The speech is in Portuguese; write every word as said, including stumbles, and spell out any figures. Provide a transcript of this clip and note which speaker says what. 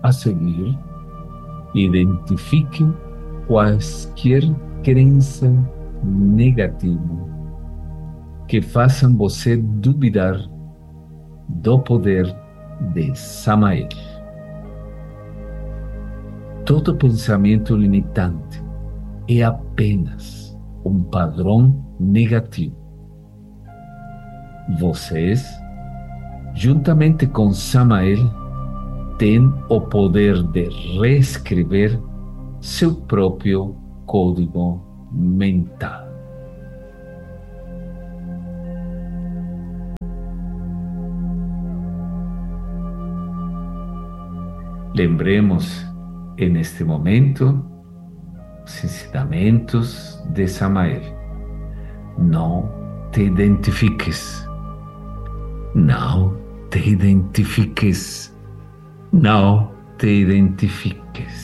Speaker 1: A seguir, identifique quaisquer crença negativa que façam você duvidar do poder de Samael. Todo pensamento limitante é apenas um padrão negativo. Vocês, juntamente com Samael, têm o poder de reescrever seu próprio código mental. Lembremos, en este momento, os ensinamentos de Samael. Não te identifiques. Não te identifiques. Não te identifiques.